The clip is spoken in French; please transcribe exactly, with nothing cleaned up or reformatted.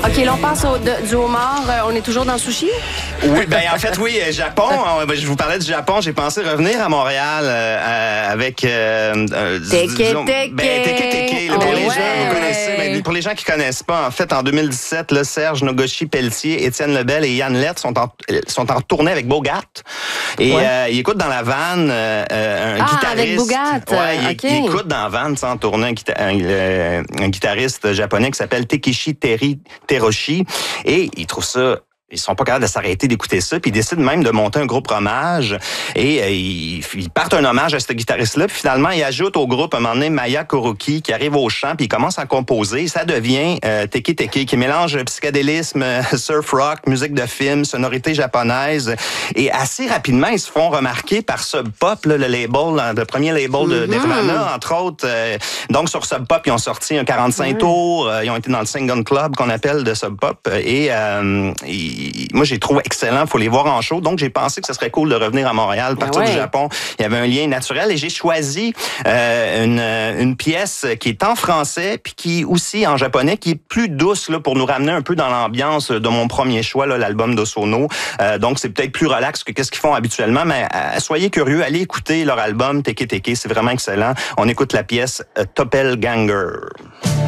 OK, là, on passe au, de, du homard. Euh, on est toujours dans le sushi? Oui, ben en fait, oui, Japon. On, je vous parlais du Japon. J'ai pensé revenir à Montréal euh, avec... Euh, euh, Teke disons, Teke. Ben, Teke Teke. Là, pour Oh, les ouais. gens, vous connaissez. Ben, pour les gens qui connaissent pas, en fait, en deux mille dix-sept, là, Serge Nogoshi-Pelletier, Étienne Lebel et Yann Lett sont en, sont en tournée avec Bogart. Et Ouais. euh, ils écoutent dans la vanne euh, un ah, guitariste. avec Bogart. Ouais, il, okay. il écoute dans la vanne, en tournée, un, guita- un, un, un guitariste japonais qui s'appelle Takeshi Teri Teroshi. Et il trouve ça... Ils sont pas capables de s'arrêter d'écouter ça, puis ils décident même de monter un groupe hommage. Et euh, ils, ils partent un hommage à ce guitariste-là, puis finalement, ils ajoutent au groupe, à un moment donné, Maya Kuruki, qui arrive au chant, puis il commence à composer. Ça devient euh, Teke Teke, qui mélange psychédélisme, surf rock, musique de film, sonorité japonaise. Et assez rapidement, ils se font remarquer par Sub Pop, là, le label, le premier label de Mm-hmm. Nirvana, entre autres. Euh, donc, sur Sub Pop, ils ont sorti un quarante-cinq tours. Euh, ils ont été dans le Single Club qu'on appelle de Sub Pop. Et euh, ils moi, j'ai trouvé excellent. Il faut les voir en show. Donc, j'ai pensé que ce serait cool de revenir à Montréal, partir ouais. du Japon. Il y avait un lien naturel et j'ai choisi euh, une, une pièce qui est en français puis qui aussi en japonais, qui est plus douce là, pour nous ramener un peu dans l'ambiance de mon premier choix, là, l'album d'Osono. Euh, donc, c'est peut-être plus relax que qu'est-ce qu'ils font habituellement, mais euh, soyez curieux, allez écouter leur album Teke Teke. C'est vraiment excellent. On écoute la pièce euh, Doppelganger.